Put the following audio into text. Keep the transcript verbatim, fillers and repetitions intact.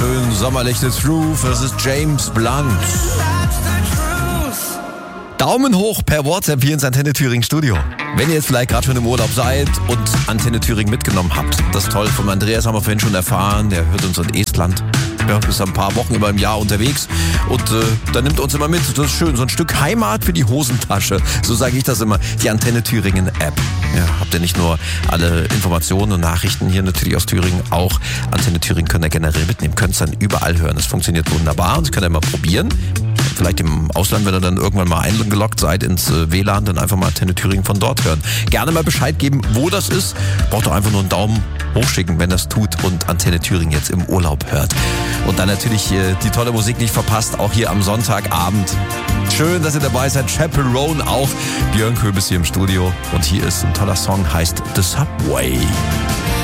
schön sommerlich The Truth. Das ist James Blunt. Daumen hoch per WhatsApp hier ins Antenne Thüringen Studio. Wenn ihr jetzt vielleicht gerade schon im Urlaub seid und Antenne Thüringen mitgenommen habt. Das ist toll. Von Andreas haben wir vorhin schon erfahren. Der hört uns in Estland. Ja, ist ein paar Wochen über im Jahr unterwegs und äh, da nimmt uns immer mit. Das ist schön, so ein Stück Heimat für die Hosentasche. So sage ich das immer. Die Antenne Thüringen App. Ja, habt ihr nicht nur alle Informationen und Nachrichten hier natürlich aus Thüringen, auch Antenne Thüringen könnt ihr generell mitnehmen. Könnt es dann überall hören. Das funktioniert wunderbar und das könnt ihr mal probieren. Vielleicht im Ausland, wenn ihr dann irgendwann mal eingeloggt seid ins äh, W L A N, dann einfach mal Antenne Thüringen von dort hören. Gerne mal Bescheid geben, wo das ist. Braucht doch einfach nur einen Daumen hochschicken, wenn das tut und Antenne Thüringen jetzt im Urlaub hört. Und dann natürlich äh, die tolle Musik nicht verpasst, auch hier am Sonntagabend. Schön, dass ihr dabei seid. Chaperone auch. Björn Köbis hier im Studio. Und hier ist ein toller Song, heißt The Subway.